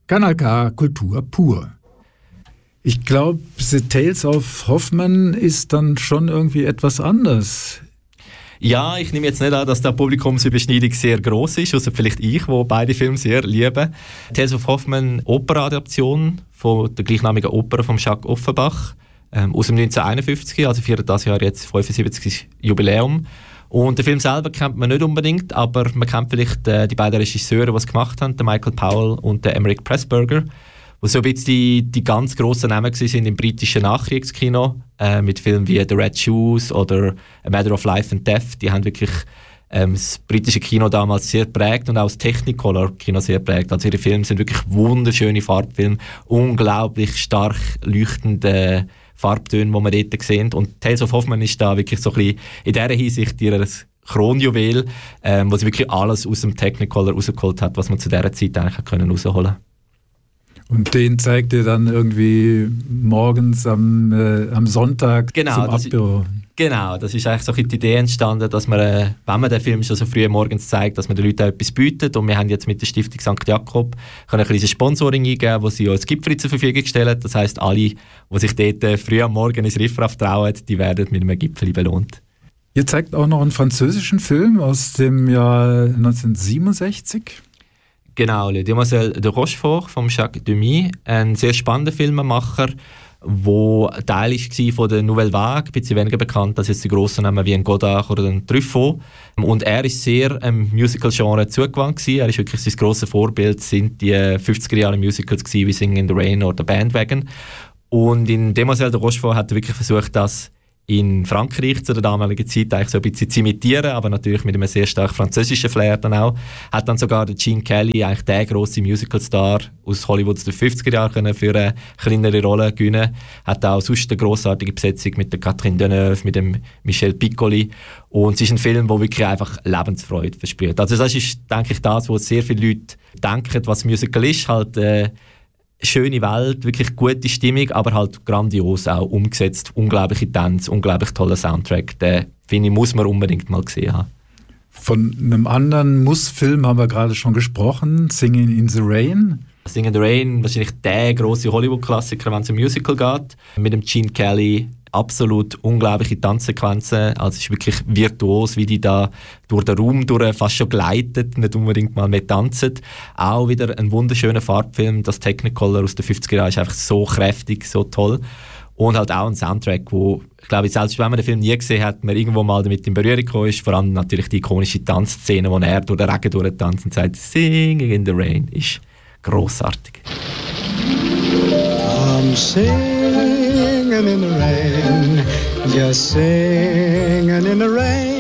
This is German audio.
Kanal K Kultur pur. Ich glaube, The Tales of Hoffmann ist dann schon irgendwie etwas anders. Ja, ich nehme jetzt nicht an, dass die Publikumsüberschneidung sehr gross ist, außer vielleicht ich, wo beide Filme sehr liebe. Tales of Hoffmann, Operadaption von der gleichnamigen Oper von Jacques Offenbach aus dem 1951, also feiert das Jahr jetzt 75. Jubiläum. Und den Film selber kennt man nicht unbedingt, aber man kennt vielleicht die beiden Regisseure, die es gemacht haben, der Michael Powell und der Emmerich Pressburger, die so ein bisschen die ganz grossen Namen waren im britischen Nachkriegskino, mit Filmen wie The Red Shoes oder A Matter of Life and Death. Die haben wirklich das britische Kino damals sehr prägt und auch das Technicolor-Kino sehr prägt. Also ihre Filme sind wirklich wunderschöne Farbfilme, unglaublich stark leuchtende Farbtöne, die man dort sehen. Und Tales of Hoffmann ist da wirklich so ein bisschen in dieser Hinsicht ihr Kronjuwel, wo sie wirklich alles aus dem Technicolor rausgeholt hat, was man zu dieser Zeit eigentlich rausholen konnte. Und den zeigt ihr dann irgendwie morgens am Sonntag zum Apéro. Genau, das ist eigentlich so die Idee entstanden, dass man, wenn man den Film schon so früh morgens zeigt, dass man den Leuten auch etwas bietet. Und wir haben jetzt mit der Stiftung St. Jakob ein kleines Sponsoring eingeben, wo sie uns Gipfeli zur Verfügung stellen. Das heisst, alle, die sich dort früh am Morgen ins Riffraff trauen, die werden mit einem Gipfeli belohnt. Ihr zeigt auch noch einen französischen Film aus dem Jahr 1967. Genau, Le Demoiselle de Rochefort von Jacques Demy, ein sehr spannender Filmemacher, der Teil war von der Nouvelle Vague, ein bisschen weniger bekannt als jetzt die grossen Namen wie ein Godard oder ein Truffaut. Und er ist sehr Musical-Genre zugewandt gewesen. Er ist wirklich sein grosses Vorbild, sind die 50er-Jahre-Musicals gewesen, wie Singing in the Rain oder Bandwagon. Und in Demoiselle de Rochefort hat er wirklich versucht, das in Frankreich zu der damaligen Zeit eigentlich so ein bisschen zu imitieren, aber natürlich mit einem sehr stark französischen Flair dann auch. Hat dann sogar der Gene Kelly, eigentlich der grosse Musicalstar aus Hollywood aus den 50er Jahren, für eine kleinere Rolle gewinnen. Hat auch sonst eine grossartige Besetzung mit der Catherine Deneuve, mit dem Michel Piccoli. Und es ist ein Film, der wirklich einfach Lebensfreude verspürt. Also das ist, denke ich, das, was sehr viele Leute denken, was Musical ist, halt schöne Welt, wirklich gute Stimmung, aber halt grandios auch umgesetzt, unglaubliche Tänze, unglaublich toller Soundtrack. Den, finde ich, muss man unbedingt mal gesehen haben. Von einem anderen Muss-Film haben wir gerade schon gesprochen, Singing in the Rain. Singing in the Rain, wahrscheinlich der grosse Hollywood-Klassiker, wenn es um Musical geht. Mit dem Gene Kelly, absolut unglaubliche Tanzsequenzen. Also es ist wirklich virtuos, wie die da durch den Raum fast schon gleitet, nicht unbedingt mal mehr tanzen. Auch wieder ein wunderschöner Farbfilm. Das Technicolor aus den 50er Jahren ist einfach so kräftig, so toll. Und halt auch ein Soundtrack, wo, ich glaube, selbst wenn man den Film nie gesehen hat, man irgendwo mal damit in Berührung gekommen ist. Vor allem natürlich die ikonische Tanzszene, wo er durch den Regen durchtanzt und sagt «Singing in the Rain» ist grossartig. I'm singing in the rain, just singing in the rain.